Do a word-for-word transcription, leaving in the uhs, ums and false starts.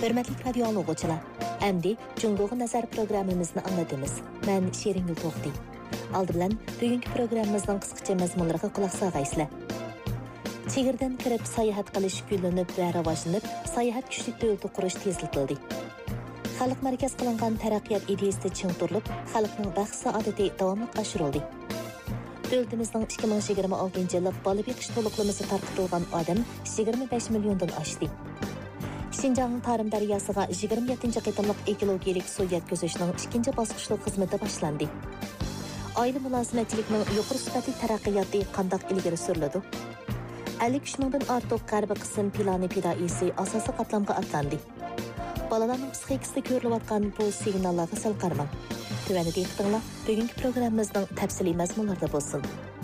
Hürmetli radio anlıqçılar, əmdi Cungoğa Nazar programımızını anladığımız. Mən Şerin Gül Toxti. Aldı bilan bugünkü programımızdan qısqacha mazmunlarga quloq solgaysizlar. Chegirdan kirib sayohat qilish gullanib va rivojlanib, sayohat kuchlik davlat qurish tezlatildi. Xalq markaz qilingan taraqqiyot ideyasi ching turilib, xalqning baxt saodati davomli oshirildi. Davlatimizning ikki ming yigirma oltinchi yillik bola beqish to'liqlamasi tarqitilgan odam yigirma besh milliondan oshdi. Şinjan Tarım Daryasıga yigirma yettinchi qitimliq ekologik suv yetkazishning ikkinchi bosqichli xizmati boshlandi. Aile mulozimatchiligining yuqori sifatli taraqqiyoti qandoq ilgari suriladi? ellik uch mingdan ortiq g'arbiy qism plani pidoisi asosiy qatlamga atlandi. Bolalarning psixikasida ko'rilayotgan bu signallarga sal qaramang. Tuvanda diqqatinglar bugungi programmamizning tafsiliy mazmunlarida bo'lsin.